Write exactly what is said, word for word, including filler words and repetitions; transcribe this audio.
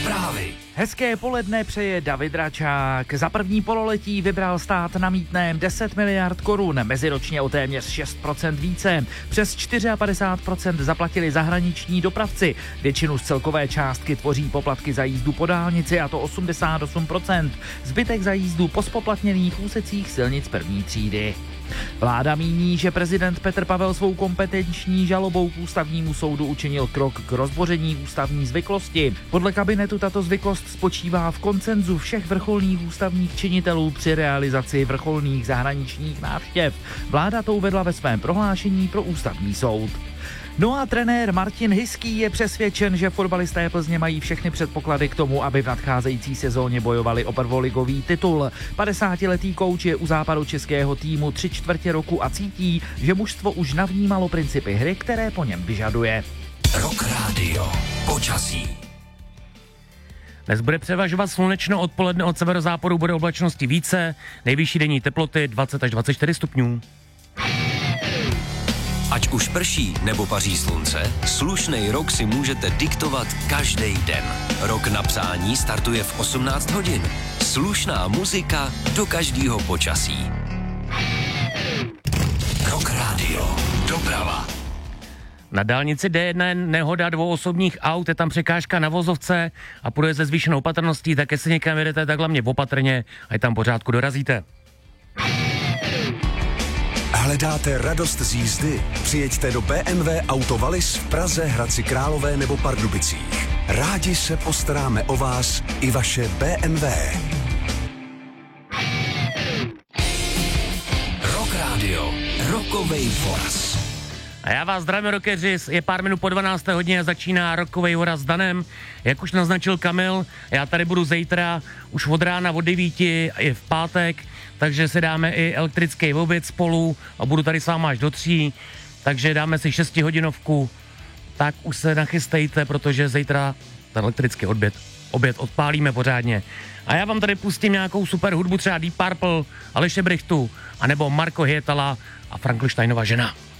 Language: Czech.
Zprávy. Hezké poledne přeje David Račák. Za první pololetí vybral stát na mýtném deset miliard korun, meziročně o téměř šest procent více. Přes padesát čtyři procent zaplatili zahraniční dopravci. Většinu z celkové částky tvoří poplatky za jízdu po dálnici, a to osmdesát osm procent. Zbytek za jízdu po spoplatněných úsecích silnic první třídy. Vláda míní, že prezident Petr Pavel svou kompetenční žalobou k ústavnímu soudu učinil krok k rozboření ústavní zvyklosti. Podle kabinetu tato zvyklost spočívá v konsenzu všech vrcholných ústavních činitelů při realizaci vrcholných zahraničních návštěv. Vláda to uvedla ve svém prohlášení pro ústavní soud. No a trenér Martin Hiský je přesvědčen, že fotbalisté Plzně mají všechny předpoklady k tomu, aby v nadcházející sezóně bojovali o prvoligový titul. padesátiletý kouč je u západu českého týmu tři čtvrtě roku a cítí, že mužstvo už navnímalo principy hry, které po něm vyžaduje. Rock Radio. Počasí. Dnes bude převažovat slunečno, odpoledne od severozápadu bude oblačnosti více, nejvyšší denní teploty dvacet až dvacet čtyři stupňů. Ať už prší nebo paří slunce, slušnej rok si můžete diktovat každý den. Rok na psání startuje v osmnáct hodin. Slušná muzika do každého počasí. Rock Radio. Doprava. Na dálnici D jedna je nehoda dvou osobních aut, je tam překážka na vozovce a půjde se zvýšenou opatrností, tak jestli někam jedete, tak hlavně opatrně a je tam pořádku dorazíte. Hledáte radost z jízdy? Přijeďte do bé em vé Auto Wallis v Praze, Hradci Králové nebo Pardubicích. Rádi se postaráme o vás i vaše bé em vé. Rock Radio. Rockovej voraz. A já vás zdravím, rockeři, je pár minut po dvanácté hodině a začíná Rockovej voraz s Danem. Jak už naznačil Kamil, já tady budu zítra už od rána od devíti, je v pátek, takže si dáme i elektrický oběd spolu a budu tady s váma až do tří, takže dáme si šestihodinovku, tak už se nachystejte, protože zítra ten elektrický oběd, oběd odpálíme pořádně. A já vám tady pustím nějakou super hudbu, třeba Deep Purple, Aleše Brichtu, anebo Marko Hietala a Frankensteinova žena.